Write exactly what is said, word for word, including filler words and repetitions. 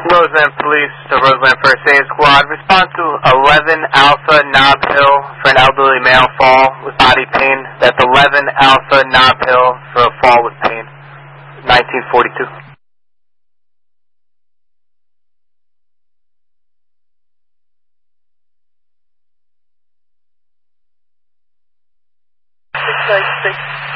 Roseland Police to Roseland First Aid Squad. Response to eleven Alpha Nob Hill for an elderly male fall with body pain. That's eleven Alpha Nob Hill for a fall with pain. nineteen forty-two. six nine six.